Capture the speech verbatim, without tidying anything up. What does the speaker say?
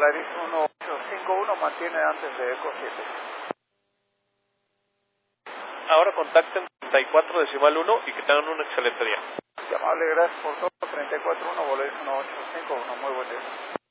Volaris uno ocho cinco uno mantiene antes de Eco siete. Ahora contacten treinta y cuatro decimal uno y que tengan un excelente día. Muy amable, gracias por todo. treinta y cuatro uno, Volaris uno ocho cinco uno, muy buen día.